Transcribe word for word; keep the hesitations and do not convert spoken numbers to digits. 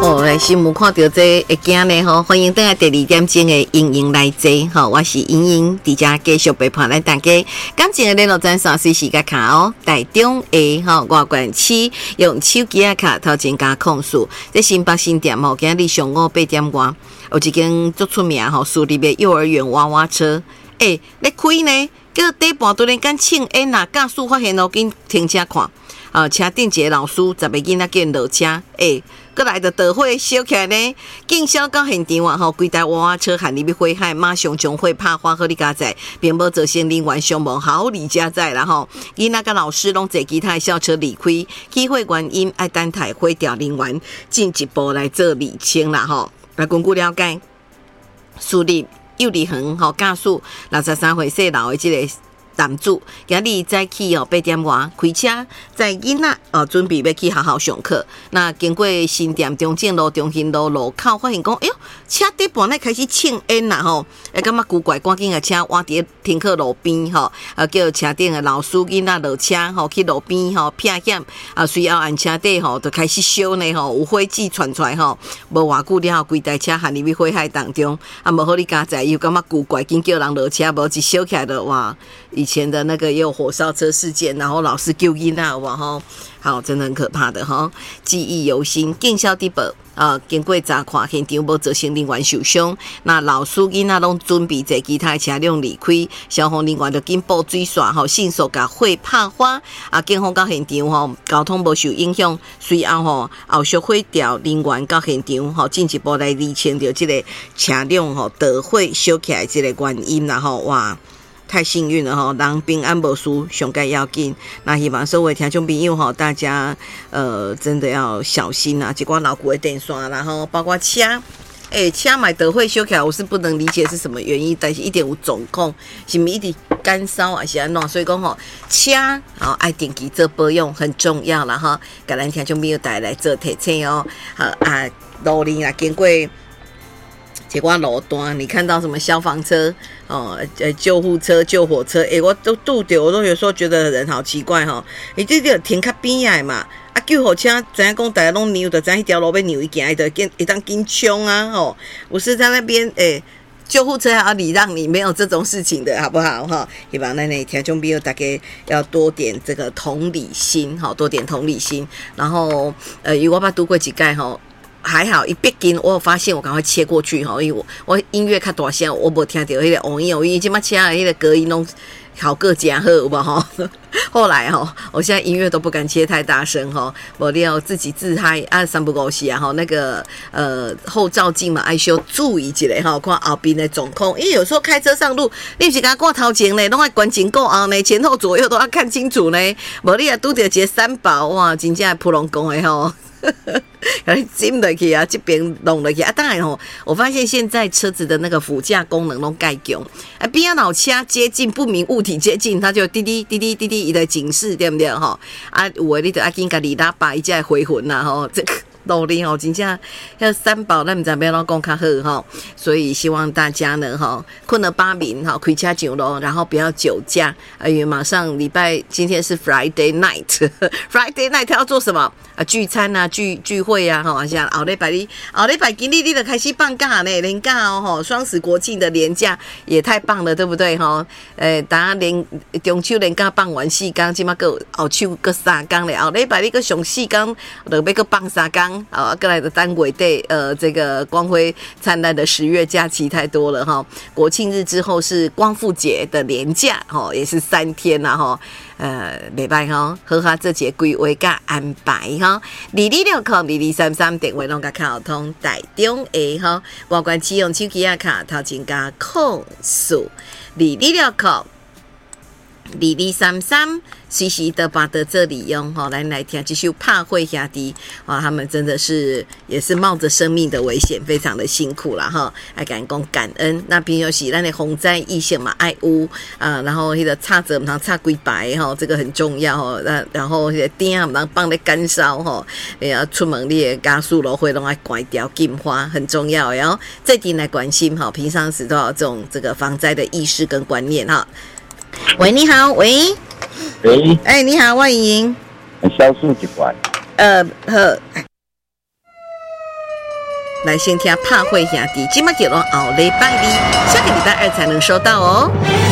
哦，来新闻看到这会惊呢吼，欢迎登来第二点钟的莹莹来坐吼，我是莹莹，伫遮继续陪伴咱大家。感情的联络站三 C 时间卡哦，台中的吼外观区用手机啊卡头前加控诉，这新北新店吼，今日上午八点外，有一间足出名吼，私立的幼儿园娃娃车，诶、欸，咧开呢，叫底盘突然间庆恩呐，驾驶发现哦，紧停车看，啊，车顶一个老师十个囡仔叫落车，诶、欸。过来的德惠烧起来呢，警消到现场啊，吼，规台娃娃车喊你要火海，马上将火拍花和你家在，并无造成人员伤亡，好离家在啦吼。伊那个老师拢坐其他校车离开，起火原因爱等待火调人员进一步来做厘清啦吼。来根据了解，私立幼儿园吼驾驶六十三岁细老的这个男子，今日早起哦八点外开车，载囡仔哦准备要去学校上课。那经过新店中正路、中兴路路口，发现讲，哎呦，车底盘咧开始庆烟啦吼，会感觉奇怪，赶紧个车换伫停靠路边吼，啊叫车顶的老师囡仔落车吼，去路边吼避险，啊随后按车底吼就开始烧呢吼，有火迹传出来吼，无偌久了后，规台车陷入去火海当中，啊无好你家在又感觉奇怪，紧叫人落车，无一烧起来就哇！以前的那个也有火烧车事件，然后老师救囡仔哇吼，好，真的很可怕的哈，记忆犹新。警消地保啊，经过查看现场无造成人员受伤，那老师囡仔拢准备坐其他车辆离开，消防人员就紧布水线吼，迅速甲火拍花。啊，警方到现场吼，交通无受影响，随后吼后续火调人员到现场吼，进一步来厘清着这个车辆吼导火烧起来这个原因啦吼，哇！太幸运了哈，人平安无事上该要紧。那希望所有听众朋友哈，大家呃真的要小心啊！这挂老古的电线，然后包括车，哎、欸，车买德惠修起来，我是不能理解是什么原因，但是一点有总控，是咪一直干烧啊，是安怎？所以讲吼，车好爱定期做保养很重要了哈。甲咱听众朋友带来做提醒哦，好啊，路里啊经过。结果路段，你看到什么消防车哦，呃，救护车、救火车，诶、欸，我都拄着，我都有时候觉得人好奇怪哈、哦。你这个停较边仔嘛，啊，救火车知影讲大家拢扭的，知影迄条路要扭一行，伊就跟一当紧冲啊，吼，不是在那边诶。欸救护车还要礼让你，没有这种事情的好不好哈？希望咱的听众朋友大家要多点这个同理心，好，多点同理心。然后呃，如果把读过几盖哈。还好，一毕竟我有发现，我赶快切过去哈，因为我我音乐较大声，我无听到迄个哦音哦音，即马车的迄个隔音拢好个真好，有无哈？后来哈，我现在音乐都不敢切太大声哈，我要自己自嗨啊，三不五时啊哈，那个呃后照镜嘛，爱需要注意一下哈，看后边的状况，因为有时候开车上路，你不是甲看头前呢，拢爱关前顾后呢，前后左右都要看清楚呢，无你也拄着一个三宝哇，真正扑龙宫的吼。จิ้落去啊，这边弄落去啊！当然哦，我发现现在车子的那个辅驾功能都盖强，啊，边啊老车接近不明物体接近，它就滴滴滴滴滴滴伊的警示，对不对哈？啊，有诶，你得要紧甲你喇叭，伊才会回魂呐吼，这个。努力哦，真正要三宝，咱唔知要怎讲较好哈。所以希望大家呢哈，困了八名哈，开车上路，然后不要酒驾。哎呀，马上礼拜今天是 Friday night，Friday night 要做什么啊？聚餐啊，聚聚会啊，哈，像后礼拜你后礼拜今日你就开始放假呢，连假哦，哈，双十国庆的连假也太棒了，对不对哈？诶，大家连中秋连假放完四天，即马个后秋个三天咧，后礼拜你个上四天，就要个放三天。啊，过来的单位对，呃，这个光辉灿烂的十月假期太多了哈。国庆日之后是光复节的连假，哈，也是三天啦哈。呃，礼拜哈，好好这节规划甲安排哈。二二六扣二二三三电话拢甲卡通台中的哈，外观启用手机啊卡头前加控诉二二六扣二二三三。随时都把得这里用哈，来来听这首怕会兄弟啊，他们真的是也是冒着生命的危险，非常的辛苦啦哈，爱感讲感恩。那平时咱的洪灾意识嘛爱污啊，然后那个擦者唔通擦几白哈，这个很重要哈。那然后那个灯唔通放咧干烧哈，也要出门你的加速路会拢爱关掉禁花，很重要。然后这点来关心哈，平常时都要这种这个防灾的意识跟观念哈。喂，你好，喂。 喂， 哎、欸，你好，我莹莹。 小数一块。 呃，好。 来先听拍会兄弟，今麦叫做后礼拜二，下个礼拜二才能收到哦。